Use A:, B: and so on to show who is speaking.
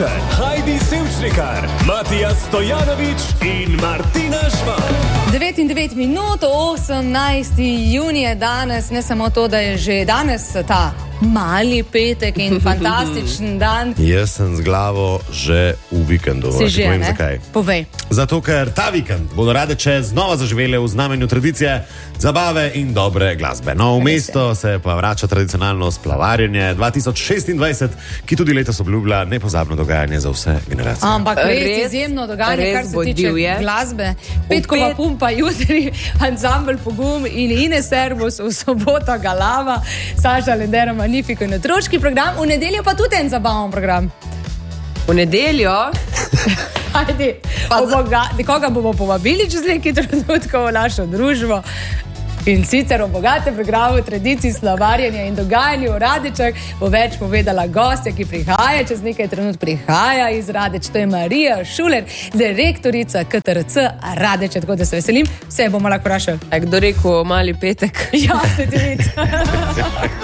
A: Avšar, Heidi Sevčnikar, Matija Stojanović in Martina Žvan.
B: 9 minut, 18. junij je danes, ne samo to, da je že danes ta mali petek in fantastičen dan.
C: Jaz sem z glavo že v vikendu.
B: Si že, ne?
C: Zakaj?
B: Povej.
C: Zato, ker ta vikend bodo Radeče znova zaživele v znamenju tradicije, zabave in dobre glasbe. No, v mesto se pa vrača tradicionalno splavarjenje 2026, ki tudi letos obljublja nepozabno dogajanje za vse generacije.
B: Ampak res izjemno dogajanje, kar se tiče glasbe. Petkova pumpa, jutri ansambl Pogum in Ines Servus, v soboto Galava, Saša Lendero Magnifico in otroški program, v nedeljo pa tudi en zabaven program.
D: V nedeljo?
B: Ajde, koga bomo povabili čez nekaj trenutkov v našo družbo. In sicer o bogatem programu tradicij, slavarjenja in dogajanju v Radečah bo več povedala gostja, ki prihaja, čez nekaj trenut prihaja iz Radeč. To je Marija Šuler, direktorica KTRC Radeče, tako da se veselim. Vse bomo lahko vprašali.
D: Kdo rekel mali petek?
B: Ja, se ti vidi.